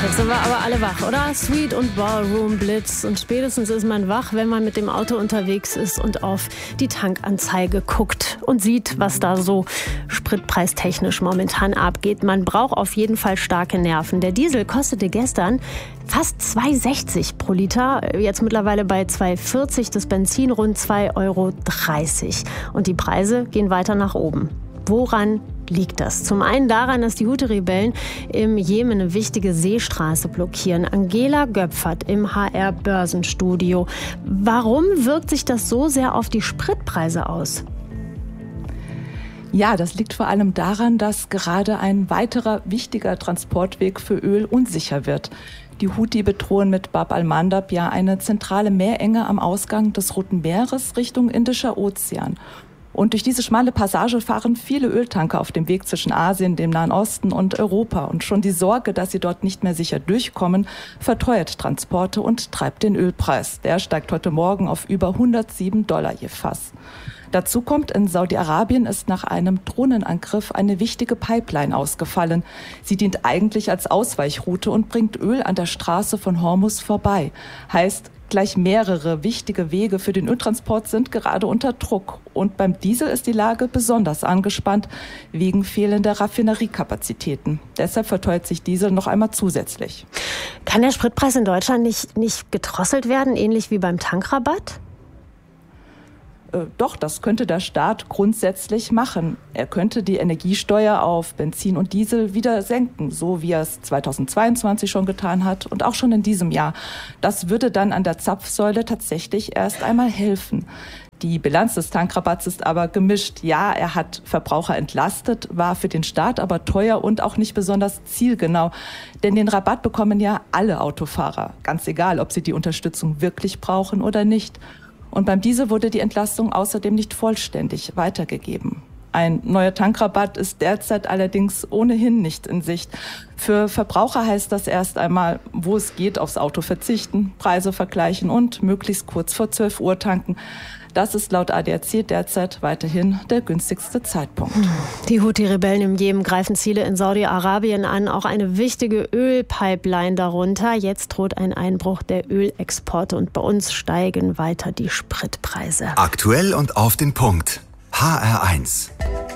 Jetzt sind wir aber alle wach, oder? Sweet und Ballroom Blitz. Und spätestens ist man wach, wenn man mit dem Auto unterwegs ist und auf die Tankanzeige guckt und sieht, was da so spritpreistechnisch momentan abgeht. Man braucht auf jeden Fall starke Nerven. Der Diesel kostete gestern fast 2,60 pro Liter, jetzt mittlerweile bei 2,40, das Benzin rund 2,30 Euro. Und die Preise gehen weiter nach oben. Woran liegt das? Zum einen daran, dass die Houthi-Rebellen im Jemen eine wichtige Seestraße blockieren. Angela Göpfert im HR-Börsenstudio. Warum wirkt sich das so sehr auf die Spritpreise aus? Ja, das liegt vor allem daran, dass gerade ein weiterer wichtiger Transportweg für Öl unsicher wird. Die Houthi bedrohen mit Bab al-Mandab ja eine zentrale Meerenge am Ausgang des Roten Meeres Richtung Indischer Ozean. Und durch diese schmale Passage fahren viele Öltanker auf dem Weg zwischen Asien, dem Nahen Osten und Europa. Und schon die Sorge, dass sie dort nicht mehr sicher durchkommen, verteuert Transporte und treibt den Ölpreis. Der steigt heute Morgen auf über $107 je Fass. Dazu kommt, in Saudi-Arabien ist nach einem Drohnenangriff eine wichtige Pipeline ausgefallen. Sie dient eigentlich als Ausweichroute und bringt Öl an der Straße von Hormuz vorbei. Heißt, gleich mehrere wichtige Wege für den Öltransport sind gerade unter Druck. Und beim Diesel ist die Lage besonders angespannt wegen fehlender Raffineriekapazitäten. Deshalb verteuert sich Diesel noch einmal zusätzlich. Kann der Spritpreis in Deutschland nicht gedrosselt werden, ähnlich wie beim Tankrabatt? Doch, das könnte der Staat grundsätzlich machen. Er könnte die Energiesteuer auf Benzin und Diesel wieder senken, so wie er es 2022 schon getan hat und auch schon in diesem Jahr. Das würde dann an der Zapfsäule tatsächlich erst einmal helfen. Die Bilanz des Tankrabatts ist aber gemischt. Ja, er hat Verbraucher entlastet, war für den Staat aber teuer und auch nicht besonders zielgenau. Denn den Rabatt bekommen ja alle Autofahrer, ganz egal, ob sie die Unterstützung wirklich brauchen oder nicht. Und beim Diesel wurde die Entlastung außerdem nicht vollständig weitergegeben. Ein neuer Tankrabatt ist derzeit allerdings ohnehin nicht in Sicht. Für Verbraucher heißt das erst einmal, wo es geht, aufs Auto verzichten, Preise vergleichen und möglichst kurz vor 12 Uhr tanken. Das ist laut ADAC derzeit weiterhin der günstigste Zeitpunkt. Die Houthi-Rebellen im Jemen greifen Ziele in Saudi-Arabien an, auch eine wichtige Ölpipeline darunter. Jetzt droht ein Einbruch der Ölexporte und bei uns steigen weiter die Spritpreise. Aktuell und auf den Punkt. HR1.